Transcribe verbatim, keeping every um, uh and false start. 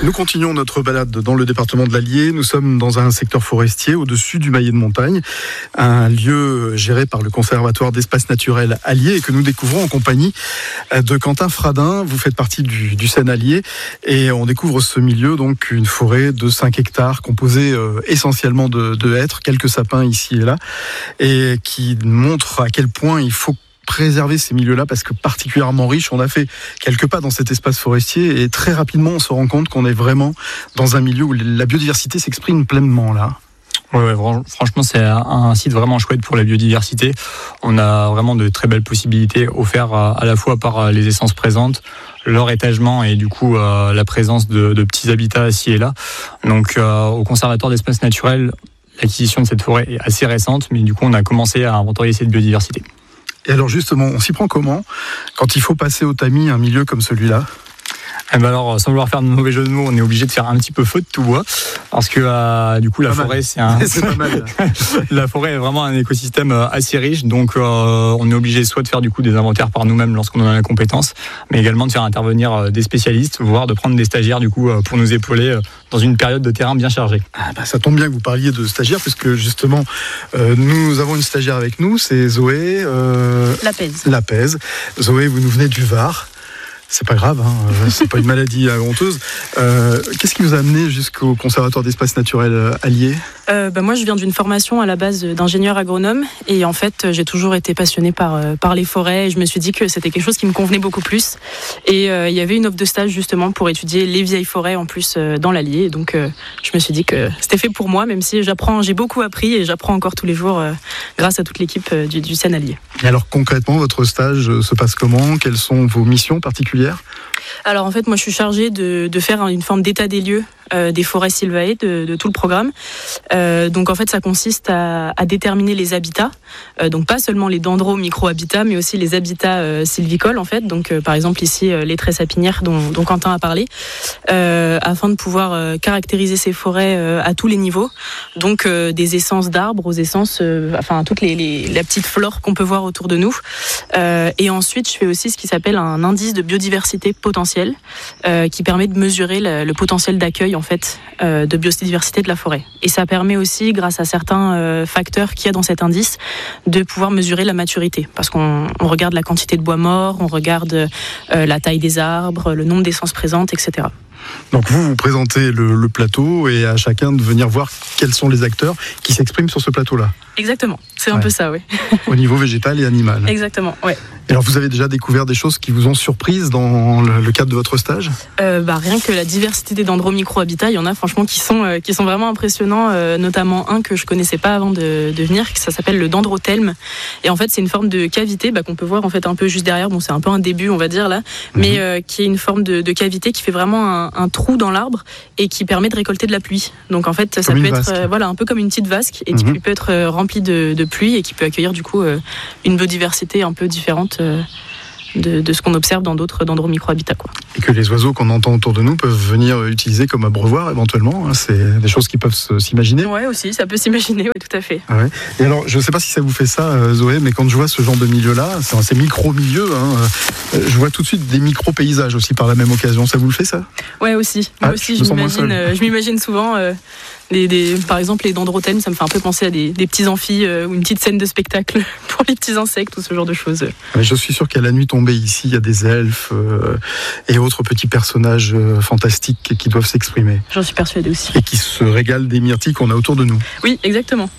Nous continuons notre balade dans le département de l'Allier. Nous sommes dans un secteur forestier au-dessus du maillet de montagne, un lieu géré par le Conservatoire d'espaces naturels Allier et que nous découvrons en compagnie de Quentin Fradin. Vous faites partie du, du Seine Allier et on découvre ce milieu, donc une forêt de cinq hectares composée euh, essentiellement de, de hêtres, quelques sapins ici et là, et qui montre à quel point il faut préserver ces milieux-là parce que particulièrement riches. On a fait quelques pas dans cet espace forestier et très rapidement on se rend compte qu'on est vraiment dans un milieu où la biodiversité s'exprime pleinement là. Ouais, ouais, franchement, c'est un site vraiment chouette pour la biodiversité. On a vraiment de très belles possibilités offertes à la fois par les essences présentes, leur étagement et du coup euh, la présence de, de petits habitats ici et là. Donc euh, au Conservatoire d'espaces naturels, l'acquisition de cette forêt est assez récente, mais du coup on a commencé à inventorier cette biodiversité. Et alors justement, on s'y prend comment quand il faut passer au tamis un milieu comme celui-là ? Eh ben alors, sans vouloir faire de mauvais jeux de mots, on est obligé de faire un petit peu feu de tout bois, parce que euh, du coup la pas forêt, mal. c'est un, c'est pas mal. La forêt est vraiment un écosystème assez riche, donc euh, on est obligé soit de faire du coup des inventaires par nous-mêmes lorsqu'on en a la compétence, mais également de faire intervenir des spécialistes, voire de prendre des stagiaires du coup pour nous épauler dans une période de terrain bien chargée. Ah bah, ça tombe bien que vous parliez de stagiaires, puisque justement euh, nous avons une stagiaire avec nous, c'est Zoé. Euh, Lapez. Lapez. Zoé, vous nous venez du Var. C'est pas grave, hein, c'est pas une maladie honteuse. Euh, qu'est-ce qui vous a amené jusqu'au Conservatoire d'espaces naturels Allier ? euh, bah Moi, je viens d'une formation à la base d'ingénieur agronome et en fait, j'ai toujours été passionnée par, par les forêts et je me suis dit que c'était quelque chose qui me convenait beaucoup plus. Et euh, il y avait une offre de stage justement pour étudier les vieilles forêts en plus euh, dans l'Allier. Donc, euh, je me suis dit que c'était fait pour moi, même si j'apprends, j'ai beaucoup appris et j'apprends encore tous les jours euh, grâce à toute l'équipe euh, du, du Seine Allier. Et alors concrètement, votre stage se passe comment ? Quelles sont vos missions particulières ? Alors en fait, moi je suis chargée de, de faire une forme d'état des lieux euh, des forêts sylvaées, de, de tout le programme. Euh, donc en fait, ça consiste à, à déterminer les habitats, euh, donc pas seulement les dendro-micro-habitats, mais aussi les habitats euh, sylvicoles en fait. Donc euh, par exemple ici euh, les traies sapinières dont, dont Quentin a parlé, euh, afin de pouvoir euh, caractériser ces forêts euh, à tous les niveaux. Donc euh, des essences d'arbres aux essences, euh, enfin toutes les, les la petite flore qu'on peut voir autour de nous. Euh, et ensuite, je fais aussi ce qui s'appelle un indice de biodiversité potentielle, euh, qui permet de mesurer le, le potentiel d'accueil en fait euh, de biodiversité de la forêt. Et ça permet aussi, grâce à certains euh, facteurs qu'il y a dans cet indice, de pouvoir mesurer la maturité. Parce qu'on on regarde la quantité de bois mort, on regarde euh, la taille des arbres, le nombre d'essences présentes, et cetera. Donc vous, vous présentez le, le plateau et à chacun de venir voir quels sont les acteurs qui s'expriment sur ce plateau-là. Exactement, c'est un ouais. peu ça, oui. Au niveau végétal et animal. Exactement, oui. Et alors vous avez déjà découvert des choses qui vous ont surprise dans le, le cadre de votre stage ? euh, bah, Rien que la diversité des dendro-micro-habitats, il y en a franchement qui sont, euh, qui sont vraiment impressionnants, euh, notamment un que je connaissais pas avant de, de venir, ça s'appelle le dendrothelme. Et en fait c'est une forme de cavité bah, qu'on peut voir en fait un peu juste derrière, bon c'est un peu un début on va dire là, mmh. mais euh, qui est une forme de, de cavité qui fait vraiment un, un trou dans l'arbre et qui permet de récolter de la pluie. Donc en fait ça comme peut être euh, voilà, un peu comme une petite vasque et mmh. qui peut être euh, remplie de, de pluie et qui peut accueillir du coup euh, une biodiversité un peu différente euh, De, de ce qu'on observe dans d'autres dendro-micro-habitats, quoi. Et que les oiseaux qu'on entend autour de nous peuvent venir utiliser comme abreuvoir éventuellement. C'est des choses qui peuvent s'imaginer. Oui, aussi, ça peut s'imaginer, oui, tout à fait. Ah ouais. Et alors, je ne sais pas si ça vous fait ça, Zoé, mais quand je vois ce genre de milieu-là, c'est ces micro-milieux, hein, je vois tout de suite des micro-paysages aussi par la même occasion. Ça vous le fait, ça ? Oui, aussi. Moi ah, aussi, je, je, m'imagine, euh, je m'imagine souvent... Euh, Les, des, par exemple, les dendrothelmes, ça me fait un peu penser à des, des petits amphis euh, ou une petite scène de spectacle pour les petits insectes ou ce genre de choses. Mais je suis sûr qu'à la nuit tombée ici, il y a des elfes euh, et autres petits personnages euh, fantastiques qui doivent s'exprimer. J'en suis persuadée aussi. Et qui se régalent des myrtilles qu'on a autour de nous. Oui, exactement.